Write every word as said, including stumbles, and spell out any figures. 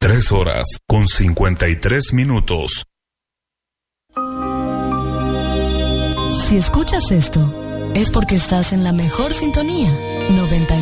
Tres horas con cincuenta y tres minutos. Si escuchas esto, es porque estás en la mejor sintonía. noventa